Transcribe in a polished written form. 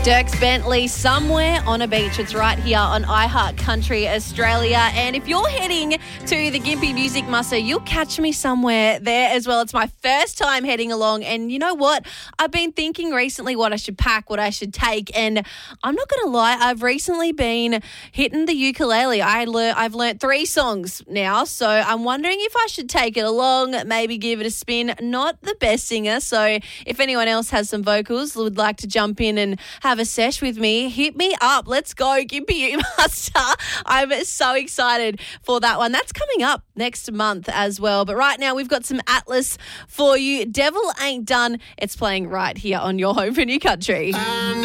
Dierks Bentley, Somewhere on a Beach. It's right here on iHeart Country Australia. And if you're heading to the Gympie Music Muster, you'll catch me somewhere there as well. It's my first time heading along. And you know what? I've been thinking recently what I should pack, what I should take. And I'm not going to lie, I've recently been hitting the ukulele. I've learnt 3 songs now. So I'm wondering if I should take it along, maybe give it a spin. Not the best singer. So if anyone else has some vocals, would like to jump in and have a sesh with me, hit me up. Let's go, Gympie Muster. I'm so excited for that one. That's coming up next month as well. But right now, we've got some Atlas for you. Devil Ain't Done. It's playing right here on your home for New Country.